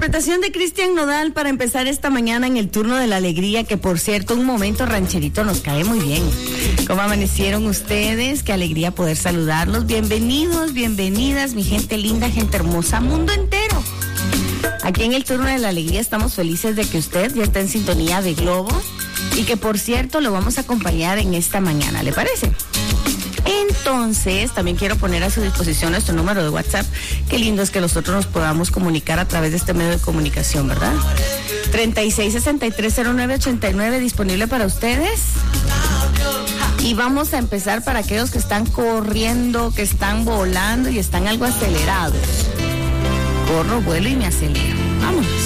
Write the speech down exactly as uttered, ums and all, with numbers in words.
interpretación de Cristian Nodal para empezar esta mañana en el turno de la alegría, que por cierto, un momento rancherito nos cae muy bien. ¿Cómo amanecieron ustedes? Qué alegría poder saludarlos. Bienvenidos, bienvenidas, mi gente linda, gente hermosa, mundo entero. Aquí en el turno de la alegría estamos felices de que usted ya está en sintonía de Globo y que por cierto lo vamos a acompañar en esta mañana, ¿le parece? Entonces, también quiero poner a su disposición nuestro número de WhatsApp. Qué lindo es que nosotros nos podamos comunicar a través de este medio de comunicación, ¿verdad? treinta y seis sesenta y tres cero nueve ochenta y nueve, disponible para ustedes. Y vamos a empezar para aquellos que están corriendo, que están volando y están algo acelerados. Corro, vuelo y me acelero. Vámonos.